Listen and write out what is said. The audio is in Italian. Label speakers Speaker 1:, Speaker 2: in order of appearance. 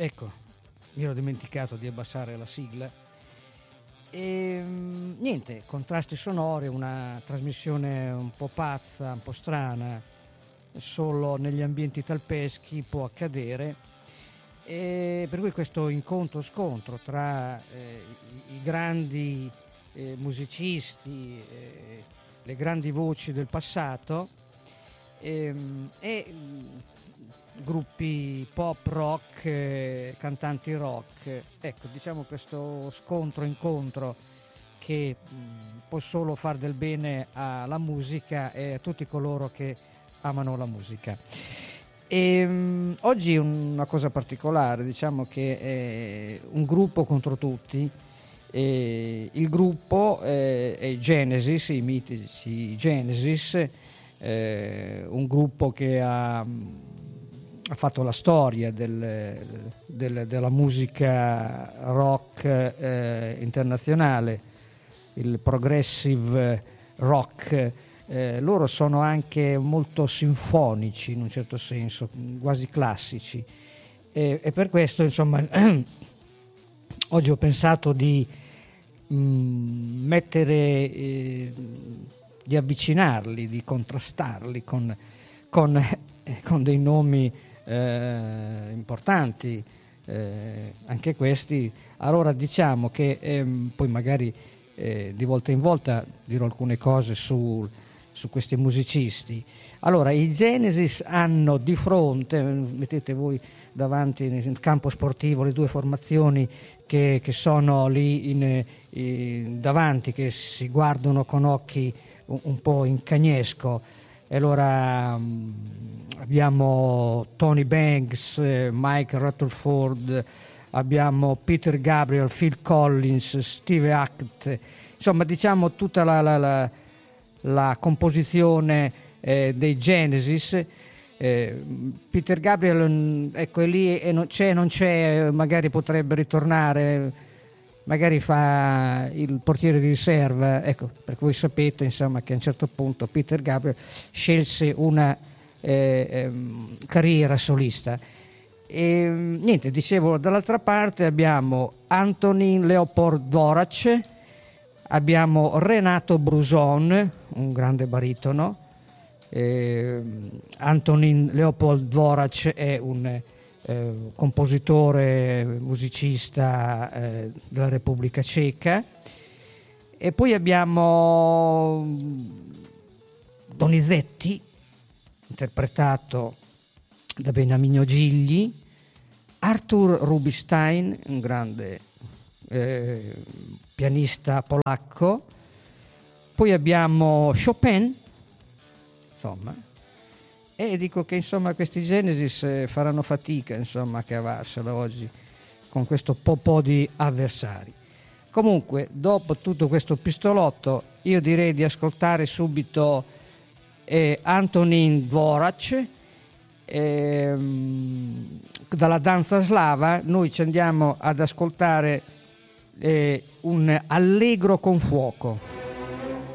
Speaker 1: Ecco, mi ero dimenticato di abbassare la sigla. E niente, contrasti sonori, una trasmissione un po' pazza, un po' strana, solo negli ambienti talpeschi può accadere. E per cui questo incontro-scontro tra i grandi musicisti, le grandi voci del passato e gruppi pop, rock, cantanti rock, ecco, diciamo questo scontro-incontro che può solo far del bene alla musica e a tutti coloro che amano la musica. E oggi una cosa particolare, diciamo che è un gruppo contro tutti. Il gruppo è Genesis, i mitici Genesis, un gruppo che ha fatto la storia della musica rock internazionale, il progressive rock. Loro sono anche molto sinfonici in un certo senso, quasi classici, e per questo insomma oggi ho pensato di di avvicinarli, di contrastarli con dei nomi importanti, anche questi. Allora diciamo che poi magari di volta in volta dirò alcune cose su questi musicisti. Allora, i Genesis hanno di fronte, mettete voi davanti nel campo sportivo le due formazioni che sono lì davanti, che si guardano con occhi un po' in cagnesco. E allora abbiamo Tony Banks, Mike Rutherford, abbiamo Peter Gabriel, Phil Collins, Steve Hackett, insomma diciamo tutta la composizione dei Genesis. Peter Gabriel ecco è lì e non c'è, magari potrebbe ritornare, magari fa il portiere di riserva, ecco, perché voi sapete insomma che a un certo punto Peter Gabriel scelse una carriera solista. E niente, dicevo, dall'altra parte abbiamo Antonín Leopold Dvořák, abbiamo Renato Brusón, un grande baritono. Antonín Leopold Dvořák è un compositore, musicista della Repubblica Ceca. E poi abbiamo Donizetti, interpretato da Beniamino Gigli, Artur Rubinstein, un grande pianista polacco. Poi abbiamo Chopin, insomma, e dico che insomma questi Genesis faranno fatica insomma a cavarsela oggi con questo po' di avversari. Comunque, dopo tutto questo pistolotto, io direi di ascoltare subito Antonín Dvořák. Dalla danza slava noi ci andiamo ad ascoltare un allegro con fuoco.